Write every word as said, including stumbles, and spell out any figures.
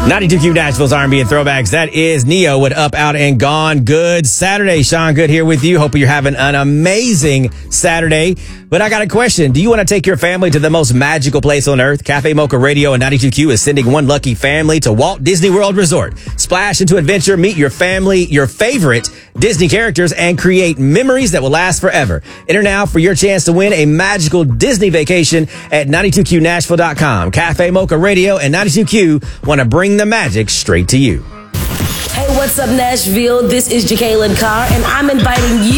ninety-two Q Nashville's R and B and Throwbacks. That is Neo with Up, Out, and Gone. Good Saturday. Sean Good here with you. Hope you're having an amazing Saturday. But I got a question. Do you want to take your family to the most magical place on earth? Cafe Mocha Radio and ninety-two Q is sending one lucky family to Walt Disney World Resort. Splash into adventure, meet your family, your favorite Disney characters, and create memories that will last forever. Enter now for your chance to win a magical Disney vacation at ninety-two Q Nashville dot com. Cafe Mocha Radio and ninety-two Q want to bring the magic straight to you. Hey, what's up, Nashville? This is Jacqueline Carr, and I'm inviting you